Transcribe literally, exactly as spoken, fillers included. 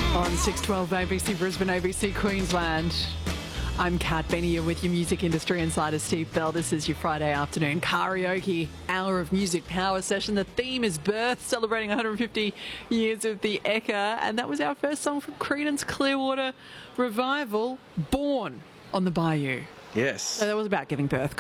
On six twelve A B C Brisbane, A B C Queensland. I'm Kat Benny with your music industry insider Steve Bell. This is your Friday afternoon karaoke hour of music power session. The theme is Birth, celebrating one hundred fifty years of the Ekka. And that was our first song from Creedence Clearwater Revival, Born on the Bayou. Yes. So that was about giving birth.